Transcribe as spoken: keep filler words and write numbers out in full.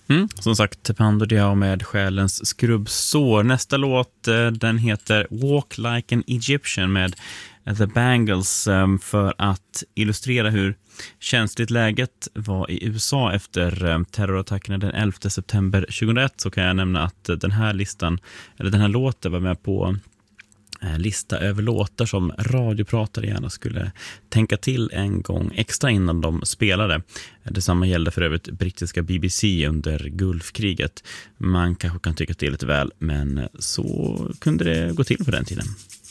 Mm, som sagt, Tepando Diao med Själens skrubbsår. Nästa låt, den heter Walk Like an Egyptian med The Bangles, för att illustrera hur känsligt läget var i U S A efter terrorattackerna den elfte september tjugohundraett, så kan jag nämna att den här listan, eller den här låten var med på lista över låtar som radiopratare gärna skulle tänka till en gång extra innan de spelade. Detsamma gällde för övrigt brittiska B B C under Gulfkriget. Man kanske kan tycka till lite väl, men så kunde det gå till på den tiden.